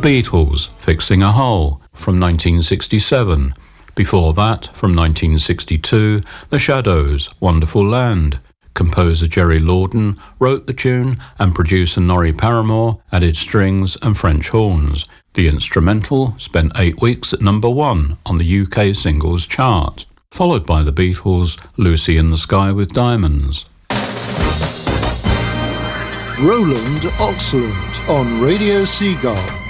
Beatles, Fixing a Hole, from 1967. Before that, from 1962, The Shadows, Wonderful Land. Composer Jerry Lawden wrote the tune and producer Norrie Paramore added strings and French horns. The instrumental spent 8 weeks at number 1 on the UK singles chart, followed by the Beatles' Lucy in the Sky with Diamonds. Roland Oxland on Radio Seagull.